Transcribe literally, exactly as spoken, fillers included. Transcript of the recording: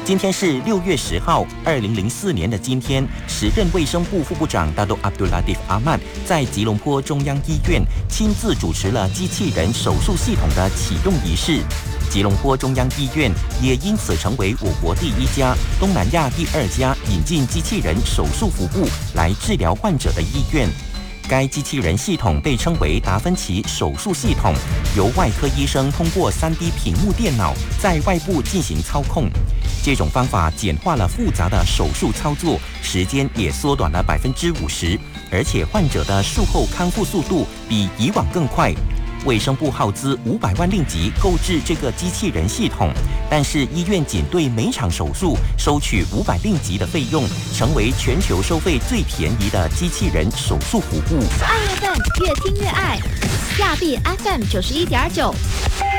今天是六月十号，二零零四年的今天，时任卫生部副部长 Dato Abdul Latif Ahmad 在吉隆坡中央医院亲自主持了机器人手术系统的启用仪式。吉隆坡中央医院也因此成为我国第一家、东南亚第二家引进机器人手术服务来治疗患者的医院。该机器人系统被称为达芬奇手术系统，由外科医生通过 三 D 屏幕电脑在外部进行操控。这种方法简化了复杂的手术操作，时间也缩短了百分之五十，而且患者的术后康复速度比以往更快。卫生部耗资五百万令吉购置这个机器人系统，但是医院仅对每场手术收取五百令吉的费用，成为全球收费最便宜的机器人手术服务。 爱 F M 越听越爱，亚庇 F M 九十一点九。